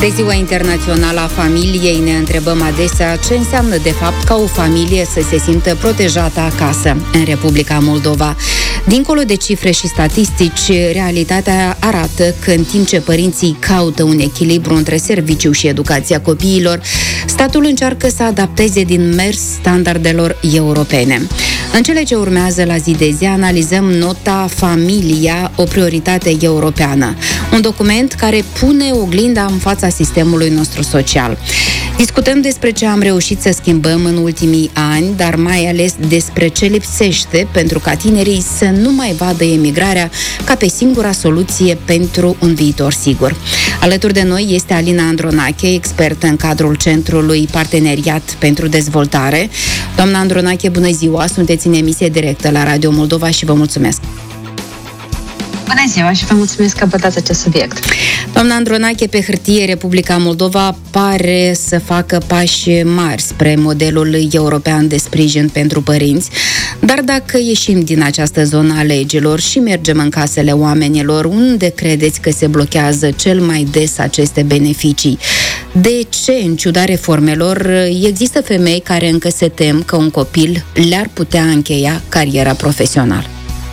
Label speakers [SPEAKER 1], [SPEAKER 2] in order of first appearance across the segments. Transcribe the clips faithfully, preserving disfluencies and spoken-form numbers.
[SPEAKER 1] De Ziua Internațională a Familiei ne întrebăm adesea ce înseamnă de fapt ca o familie să se simtă protejată acasă în Republica Moldova. Dincolo de cifre și statistici, realitatea arată că în timp ce părinții caută un echilibru între serviciu și educația copiilor, statul încearcă să adapteze din mers standardelor europene. În cele ce urmează la zi de zi analizăm nota Familia, o prioritate europeană, un document care pune oglinda în fața sistemului nostru social. Discutăm despre ce am reușit să schimbăm în ultimii ani, dar mai ales despre ce lipsește pentru ca tinerii să nu mai vadă emigrarea ca pe singura soluție pentru un viitor sigur. Alături de noi este Alina Andronache, expertă în cadrul Centrului Parteneriat pentru Dezvoltare. Doamna Andronache, bună ziua! Sunteți în emisie directă la Radio Moldova și vă mulțumesc!
[SPEAKER 2] Bună ziua și vă mulțumesc că abordați acest subiect.
[SPEAKER 1] Doamna Andronache, pe hârtie, Republica Moldova pare să facă pași mari spre modelul european de sprijin pentru părinți, dar dacă ieșim din această zonă a legilor și mergem în casele oamenilor, unde credeți că se blochează cel mai des aceste beneficii? De ce, în ciuda reformelor, există femei care încă se tem că un copil le-ar putea încheia cariera profesională?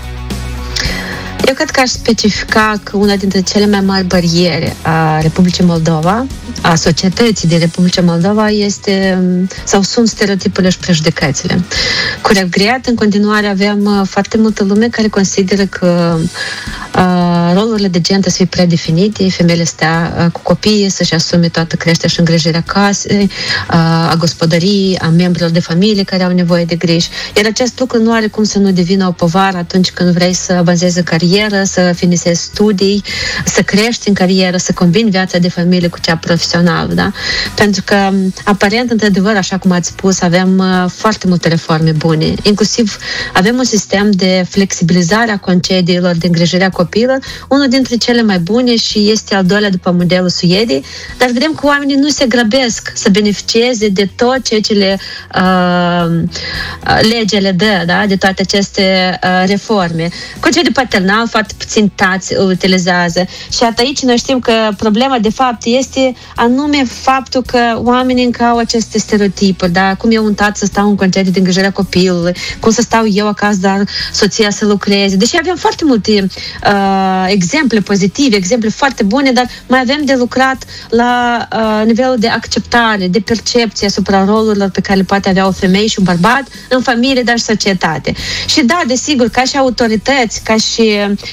[SPEAKER 2] Eu cred că aș specifica că una dintre cele mai mari bariere a Republicii Moldova, a societății din Republica Moldova, este sau sunt stereotipurile și prejudecățile. Cu regret, în continuare avem foarte multă lume care consideră că uh, rolurile de gen trebuie să fie predefinite, femeile stea uh, cu copiii, să-și asume toată creșterea și îngrijirea casei, uh, a gospodăriei, a membrilor de familie care au nevoie de griji. Iar acest lucru nu are cum să nu devină o povară atunci când vrei să avansezi în carieră, să finisezi studii, să crești în carieră, să combini viața de familie cu cea profesională, da? Pentru că, aparent, într-adevăr, așa cum ați spus, avem uh, foarte multe reforme bune. Inclusiv avem un sistem de flexibilizare a concediilor de îngrijire a copiilor, unul dintre cele mai bune și este al doilea după modelul Suediei, dar vedem că oamenii nu se grăbesc să beneficieze de tot ceea ce le uh, legea le dă, da? De toate aceste uh, reforme. Concediu paternal, foarte puțin tați îl utilizează. Și atât aici noi știm că problema de fapt este anume faptul că oamenii încă au aceste stereotipuri, da? Cum e un tat să stau în concediu de îngrijire a copilului, cum să stau eu acasă, dar soția să lucreze. Deși avem foarte multe uh, exemple pozitive, exemple foarte bune, dar mai avem de lucrat la uh, nivelul de acceptare, de percepție asupra rolurilor pe care le poate avea o femeie și un bărbat în familie, dar și societate. Și da, desigur, ca și autorități, ca și,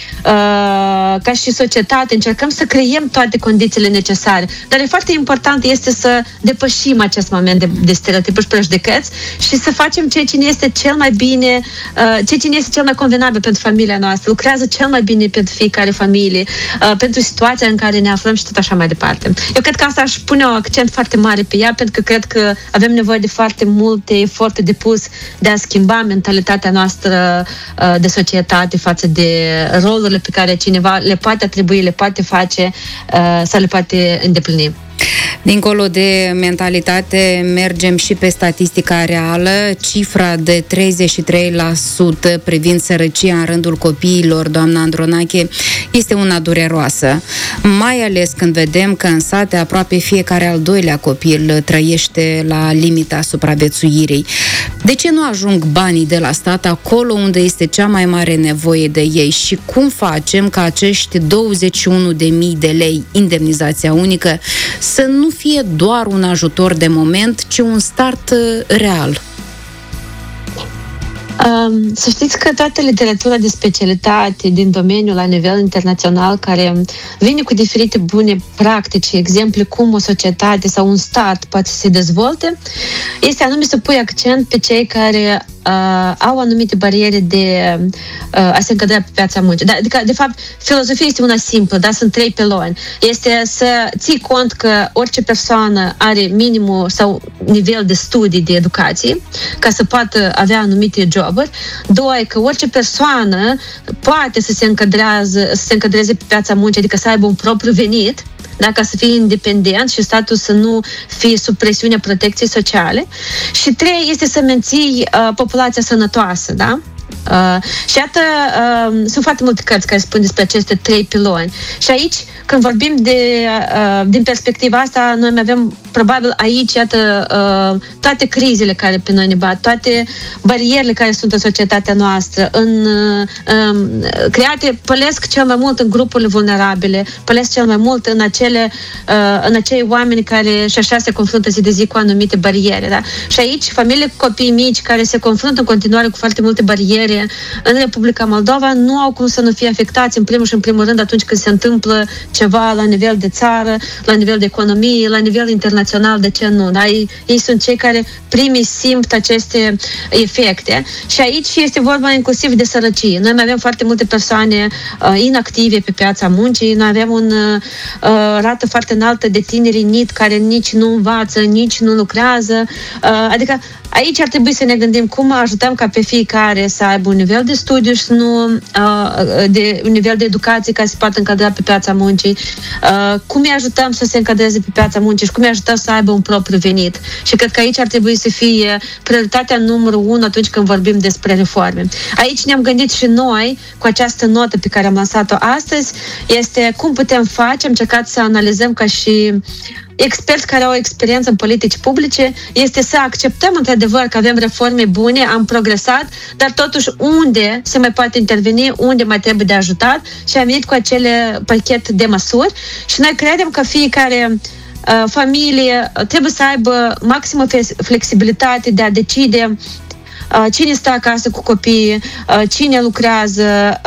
[SPEAKER 2] uh, ca și societate, încercăm să creiem toate condițiile necesare. Dar e foarte important este să depășim acest moment de, de stereotipuri și prejudecăți și să facem ceea ce ne este cel mai bine, uh, ceea ce ne este cel mai convenabil pentru familia noastră, lucrează cel mai bine pentru fiecare familie, uh, pentru situația în care ne aflăm și tot așa mai departe. Eu cred că asta aș pune un accent foarte mare pe ea, pentru că cred că avem nevoie de foarte multe eforturi depus de a schimba mentalitatea noastră uh, de societate față de rolurile pe care cineva le poate atribui, le poate face uh, sau le poate îndeplini.
[SPEAKER 1] Dincolo de mentalitate, mergem și pe statistica reală. Cifra de treizeci și trei la sută privind sărăcia în rândul copiilor, doamna Andronache, este una dureroasă. Mai ales când vedem că în sate aproape fiecare al doilea copil trăiește la limita supraviețuirii. De ce nu ajung banii de la stat acolo unde este cea mai mare nevoie de ei și cum facem ca acești douăzeci și unu de mii de lei, indemnizația unică, să nu fie doar un ajutor de moment, ci un start real?
[SPEAKER 2] Um, să știți că toată literatura de specialitate din domeniul la nivel internațional care vine cu diferite bune practici, exemple cum o societate sau un stat poate să se dezvolte, este anume să pui accent pe cei care uh, au anumite bariere de uh, a se încadra pe piața muncii. Da, adică, de fapt, filozofia este una simplă, da? Sunt trei piloni. Este să ții cont că orice persoană are minimul sau nivel de studii de educație ca să poată avea anumite joburi. Doi, că orice persoană poate să se încadrează, să se încadreze pe piața muncii, adică să aibă un propriu venit, da, ca să fie independent și statul să nu fie sub presiunea protecției sociale. Și trei, este să menții uh, populația sănătoasă, da? Uh, și iată, uh, sunt foarte multe cărți care spun despre aceste trei piloni. Și aici, când vorbim de, uh, din perspectiva asta, noi mai avem, probabil aici, iată, uh, toate crizele care pe noi ne bat, toate barierele care sunt în societatea noastră, în, uh, um, create, pălesc cel mai mult în grupurile vulnerabile, pălesc cel mai mult în acele, uh, în acei oameni care și așa se confruntă zi de zi cu anumite bariere. Da? Și aici, familiile cu copii mici care se confruntă în continuare cu foarte multe bariere în Republica Moldova nu au cum să nu fie afectați, în primul și în primul rând, atunci când se întâmplă ceva la nivel de țară, la nivel de economie, la nivel internațional, de ce nu? Da? Ei, ei sunt cei care primii simt aceste efecte. Și aici este vorba inclusiv de sărăcie. Noi mai avem foarte multe persoane uh, inactive pe piața muncii, noi avem un uh, rată foarte înaltă de tineri N I T care nici nu învață, nici nu lucrează. Uh, adică aici ar trebui să ne gândim cum ajutăm ca pe fiecare să aibă un nivel de studiu și nu uh, de, un nivel de educație care se poate încadra pe piața muncii, uh, cum îi ajutăm să se încadreze pe piața muncii și cum îi ajutăm să aibă un propriu venit. Și cred că aici ar trebui să fie prioritatea numărul unu atunci când vorbim despre reforme. Aici ne-am gândit și noi, cu această notă pe care am lansat-o astăzi, este cum putem face, am încercat să analizăm ca și experți care au experiență în politici publice, este să acceptăm într-adevăr că avem reforme bune, am progresat, dar totuși unde se mai poate interveni, unde mai trebuie de ajutat și am venit cu acele pachet de măsuri și noi credem că fiecare uh, familie trebuie să aibă maximă flexibilitate de a decide cine stă acasă cu copiii, cine lucrează,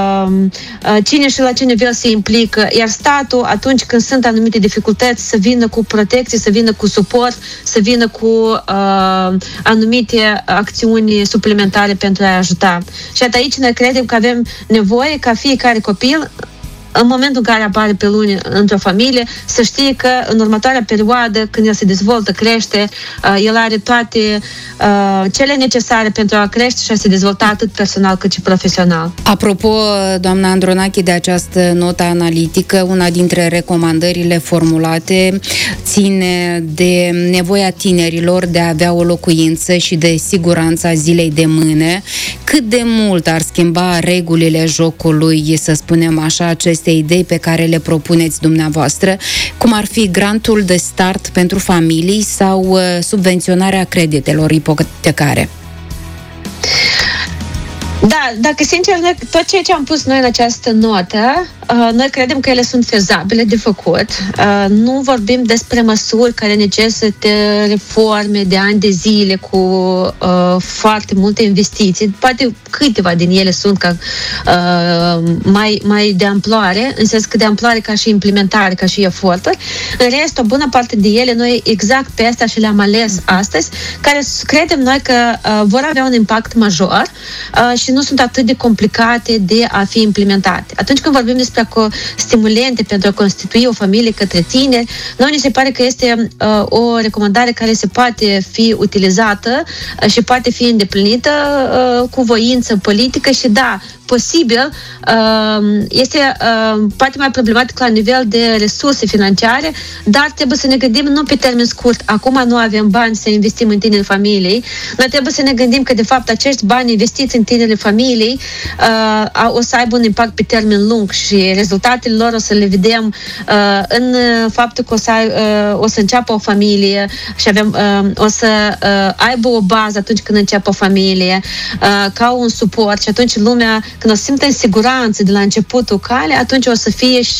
[SPEAKER 2] cine și la ce nivel se implică, iar statul, atunci când sunt anumite dificultăți, să vină cu protecție, să vină cu suport, să vină cu anumite acțiuni suplimentare pentru a ajuta. Și aici noi credem că avem nevoie ca fiecare copil, în momentul în care apare pe luni într-o familie, să știe că în următoarea perioadă, când el se dezvoltă, crește, el are toate cele necesare pentru a crește și a se dezvolta atât personal cât și profesional.
[SPEAKER 1] Apropo, doamna Andronache, de această notă analitică, una dintre recomandările formulate ține de nevoia tinerilor de a avea o locuință și de siguranța zilei de mâine. Cât de mult ar schimba regulile jocului, să spunem așa, aceste idei pe care le propuneți dumneavoastră, cum ar fi grantul de start pentru familii sau uh, subvenționarea creditelor ipotecare?
[SPEAKER 2] Da, dacă sincer, tot ceea ce am pus noi în această notă, uh, noi credem că ele sunt fezabile de făcut. Uh, nu vorbim despre măsuri care necesită reforme de ani de zile cu uh, foarte multe investiții. Poate câteva din ele sunt ca, uh, mai, mai de amploare, în sens că de amploare ca și implementare, ca și eforturi. În rest, o bună parte de ele, noi exact pe asta și le-am ales astăzi, care credem noi că uh, vor avea un impact major uh, și nu sunt atât de complicate de a fi implementate. Atunci când vorbim despre stimulente pentru a constitui o familie către tineri, noi ne se pare că este uh, o recomandare care se poate fi utilizată uh, și poate fi îndeplinită uh, cu voință politică și da, posibil, este poate mai problematic la nivel de resurse financiare, dar trebuie să ne gândim nu pe termen scurt. Acum nu avem bani să investim în tinerii familiei. Noi trebuie să ne gândim că, de fapt, acești bani investiți în tinerii familiei o să aibă un impact pe termen lung și rezultatele lor o să le vedem în faptul că o să, o să înceapă o familie și avem, o să aibă o bază atunci când înceapă o familie, ca un suport și atunci lumea, când o simtă în siguranță de la începutul calei, atunci o să fie și